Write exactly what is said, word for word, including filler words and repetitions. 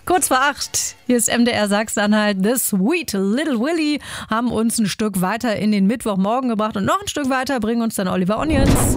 Kurz vor acht, hier ist M D R Sachsen-Anhalt. The Sweet Little Willy haben uns ein Stück weiter in den Mittwochmorgen gebracht und noch ein Stück weiter bringen uns dann Oliver Onions.